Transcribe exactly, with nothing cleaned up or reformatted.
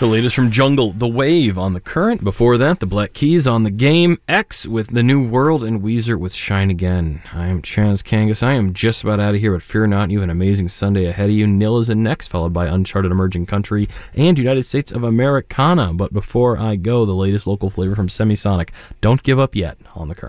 The latest from Jungle, The Wave on The Current. Before that, The Black Keys on The Game, X with The New World, and Weezer with Shine Again. I am Chaz Kangas. I am just about out of here, but fear not, you have an amazing Sunday ahead of you. Nil is in next, followed by Uncharted Emerging Country and United States of Americana. But before I go, the latest local flavor from Semisonic. Don't give up yet on The Current.